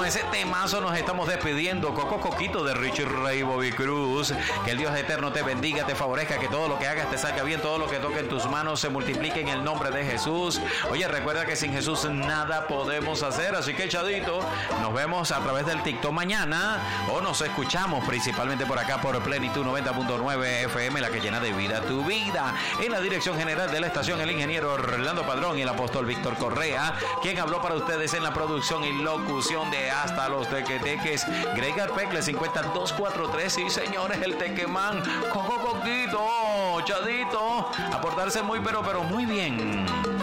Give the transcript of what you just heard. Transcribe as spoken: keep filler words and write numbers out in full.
con ese temazo nos estamos despidiendo. Coco Coquito de Richie Ray Bobby Cruz. Que el Dios eterno te bendiga, te favorezca, que todo lo que hagas te salga bien, todo lo que toque en tus manos se multiplique en el nombre de Jesús. Oye, recuerda que sin Jesús nada podemos hacer, así que echadito, nos vemos a través del TikTok mañana o nos escuchamos principalmente por acá por Plenitud noventa punto nueve F M, la que llena de vida tu vida. En la dirección general de la estación, el ingeniero Orlando Padrón y el apóstol Víctor Correa, quien habló para ustedes en la producción y locución de Hasta los Tequeteques, Greg Arpecle cincuenta dos cuarenta y tres. Sí, señores, el Tequemán, Coco Coquito, chadito, a portarse muy pero pero muy bien.